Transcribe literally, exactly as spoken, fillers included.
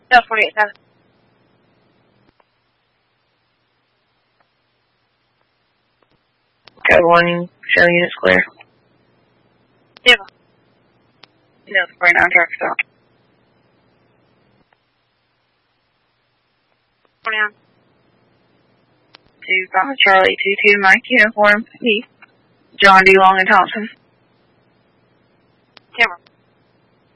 No, forty-eight seven. Code one, show units clear. Yeah. No, forty-nine truck stop. forty-nine. Two, five, Charlie, two, two, Mike, uniform, East. John D. Long and Thompson.